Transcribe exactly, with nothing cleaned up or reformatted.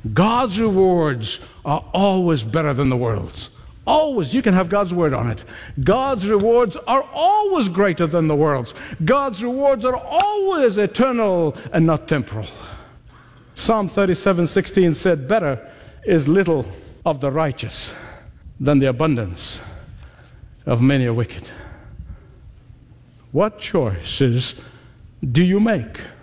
God's rewards are always better than the world's. Always. You can have God's word on it. God's rewards are always greater than the world's. God's rewards are always eternal and not temporal. Psalm thirty-seven sixteen said, better is little of the righteous than the abundance of many a wicked. What choices do you make?